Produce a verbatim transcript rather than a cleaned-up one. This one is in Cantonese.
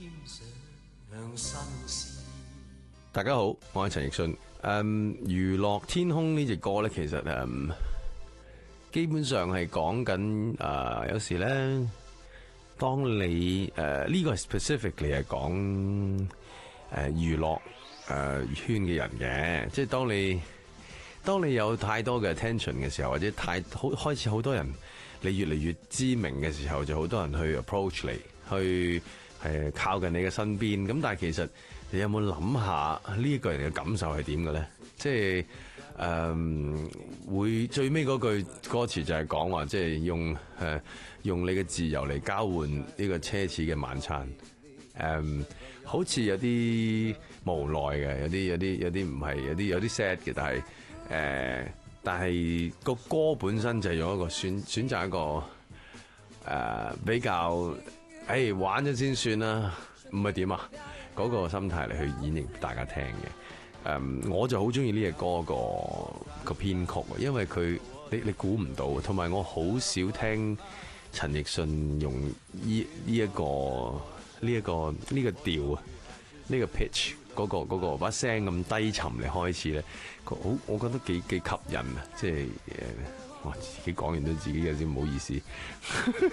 大家好，我係陳奕迅。誒，娛樂天空呢隻歌咧，其實誒、um, 基本上係講緊誒，有時咧，當你誒呢、呃這個 specifically 係講誒娛樂誒圈嘅人嘅，即係當你當你有太多嘅 attention 嘅時候，或者太好開始好多人，你越嚟越知名嘅時候，就好多人去 approach 你，去係靠近你嘅身邊。咁但係其實你有冇諗下呢一個人嘅感受係點嘅咧？即係誒、嗯、會最尾嗰句歌詞就係講話，即係用誒、呃、用你嘅自由嚟交換呢個奢侈嘅晚餐。誒、嗯、好似有啲無奈嘅，有啲有啲有啲唔係，有啲有啲 sad 嘅，但係誒、呃、但係個歌本身就係用一個選選擇一個誒、呃、比較誒、欸、玩咗先算啦，唔係點啊？嗰、那個心態嚟去演繹大家聽嘅，誒、um, 我就好中意呢隻歌個個編曲，因為佢你你估唔到，同埋我好少聽陳奕迅用呢呢一個呢一、這個呢、這個調啊，呢、這個 pitch 嗰、那個嗰、那個把聲咁低沉嚟開始咧，好我覺得幾幾吸引啊！即係誒，哇自己講完都自己有啲唔好意思。